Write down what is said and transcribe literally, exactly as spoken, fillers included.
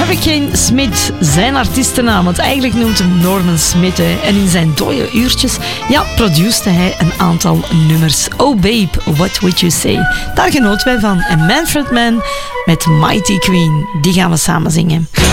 Hurricane Smith, zijn artiestennaam, want eigenlijk noemt hem Norman Smith. Hè. En in zijn dode uurtjes, ja, produceerde hij een aantal nummers. Oh babe, what would you say? Daar genoten wij van. En Manfred Mann met Mighty Queen, die gaan we samen zingen.